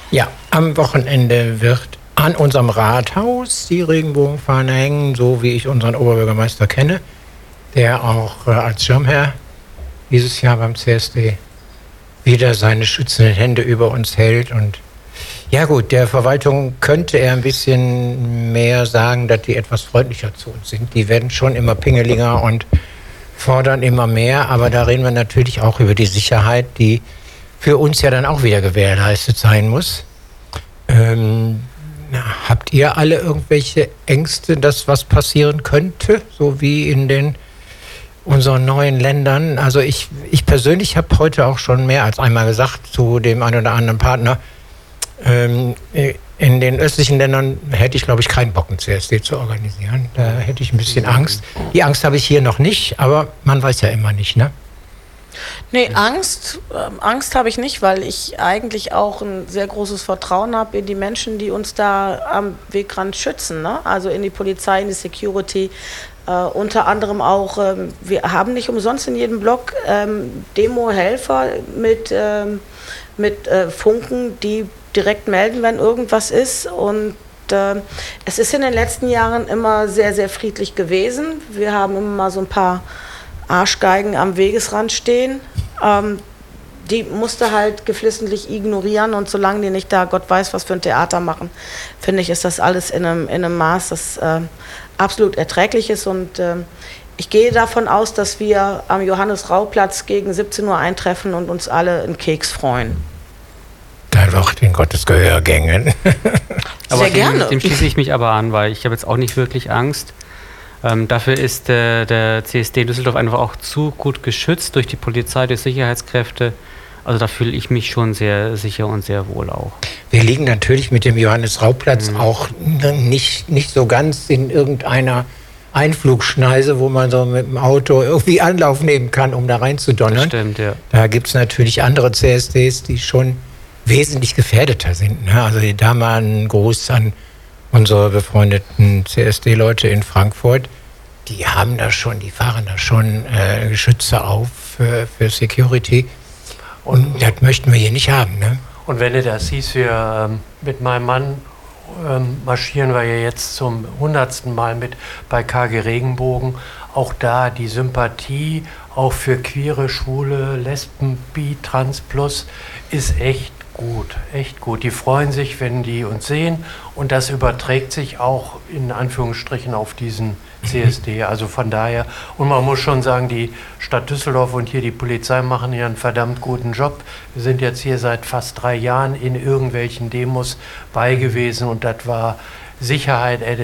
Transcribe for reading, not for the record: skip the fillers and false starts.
Ja, am Wochenende wird an unserem Rathaus die Regenbogenfahne hängen, so wie ich unseren Oberbürgermeister kenne, der auch als Schirmherr dieses Jahr beim CSD wieder seine schützenden Hände über uns hält. Und ja gut, der Verwaltung könnte er ein bisschen mehr sagen, dass die etwas freundlicher zu uns sind. Die werden schon immer pingeliger und fordern immer mehr, aber da reden wir natürlich auch über die Sicherheit, die für uns ja dann auch wieder gewährleistet sein muss. Habt ihr alle irgendwelche Ängste, dass was passieren könnte, so wie in unseren neuen Ländern? Also ich persönlich habe heute auch schon mehr als einmal gesagt zu dem einen oder anderen Partner, in den östlichen Ländern hätte ich, glaube ich, keinen Bock, einen CSD zu organisieren. Da hätte ich ein bisschen Angst. Die Angst habe ich hier noch nicht, aber man weiß ja immer nicht, ne? Nee, Angst habe ich nicht, weil ich eigentlich auch ein sehr großes Vertrauen habe in die Menschen, die uns da am Wegrand schützen, ne? Also in die Polizei, in die Security, unter anderem auch, wir haben nicht umsonst in jedem Block Demo-Helfer mit Funken, die direkt melden, wenn irgendwas ist. Und es ist in den letzten Jahren immer sehr, sehr friedlich gewesen. Wir haben immer mal so ein paar Arschgeigen am Wegesrand stehen. Die musste halt geflissentlich ignorieren, und solange die nicht da Gott weiß was für ein Theater machen, finde ich, ist das alles in einem Maß, das absolut erträglich ist. Und ich gehe davon aus, dass wir am Johannes-Rau-Platz gegen 17 Uhr eintreffen und uns alle einen Keks freuen. Da wird in Gottes Gehör gängen. Sehr gerne. Dem schließe ich mich aber an, weil ich habe jetzt auch nicht wirklich Angst. Dafür ist der CSD Düsseldorf einfach auch zu gut geschützt durch die Polizei, durch Sicherheitskräfte. Also da fühle ich mich schon sehr sicher und sehr wohl auch. Wir liegen natürlich mit dem Johannes-Rau-Platz auch nicht so ganz in irgendeiner Einflugschneise, wo man so mit dem Auto irgendwie Anlauf nehmen kann, um da reinzudonnern. Das stimmt, ja. Da gibt es natürlich andere CSDs, die schon wesentlich gefährdeter sind, ne? Also da mal einen Gruß an unsere befreundeten CSD-Leute in Frankfurt. Die fahren da schon Geschütze auf für Security. Und das möchten wir hier nicht haben, ne? Und wenn du das siehst, wir mit meinem Mann marschieren wir ja jetzt zum 100. Mal mit bei KG Regenbogen. Auch da die Sympathie, auch für queere, schwule, Lesben, Bi, Trans Plus, ist echt gut. Die freuen sich, wenn die uns sehen, und das überträgt sich auch in Anführungsstrichen auf diesen CSD. Also von daher, und man muss schon sagen, die Stadt Düsseldorf und hier die Polizei machen hier einen verdammt guten Job. Wir sind jetzt hier seit fast 3 Jahren in irgendwelchen Demos bei gewesen, und das war Sicherheit